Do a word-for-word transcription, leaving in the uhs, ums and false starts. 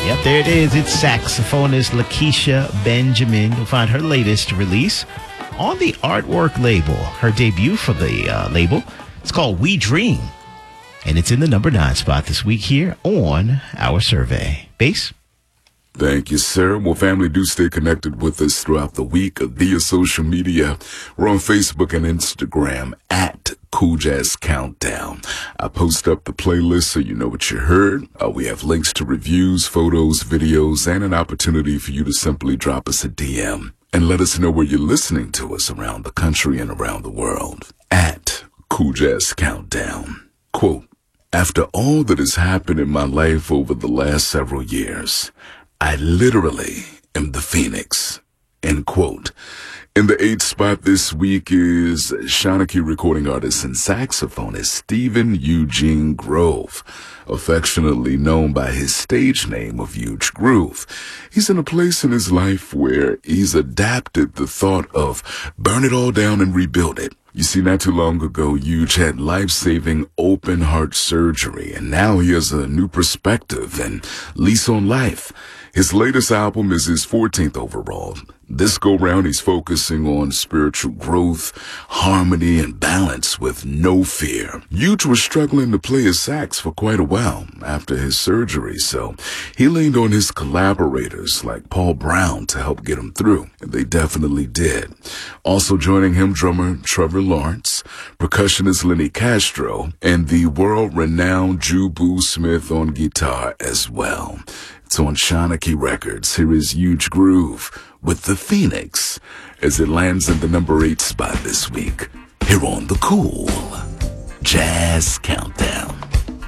Yep, there it is. It's saxophonist Lakeisha Benjamin. You'll find her latest release on the Artwork label. Her debut for the uh, label. It's called We Dream. And it's in the number nine spot this week here on our survey. Bass? Thank you, sir. Well, family, do stay connected with us throughout the week via social media. We're on Facebook and Instagram at Cool Jazz Countdown. I post up the playlist so you know what you heard. Uh, we have links to reviews, photos, videos, and an opportunity for you to simply drop us a D M and let us know where you're listening to us around the country and around the world at Cool Jazz Countdown. Quote, after all that has happened in my life over the last several years, I literally am the Phoenix, end quote. In the eighth spot this week is Shanachie recording artist and saxophonist Stephen Eugene Grove, affectionately known by his stage name of Huge Groove. He's in a place in his life where he's adapted the thought of burn it all down and rebuild it. You see, not too long ago, Huge had life-saving open heart surgery, and now he has a new perspective and lease on life. His latest album is his fourteenth overall. This go-round, he's focusing on spiritual growth, harmony, and balance with no fear. Huge was struggling to play his sax for quite a while after his surgery, so he leaned on his collaborators like Paul Brown to help get him through, and they definitely did. Also joining him, drummer Trevor Lawrence, percussionist Lenny Castro, and the world-renowned Jubu Smith on guitar as well. It's on Shanachie Records. Here is Huge Groove with the Phoenix as it lands in the number eight spot this week here on the Cool Jazz Countdown.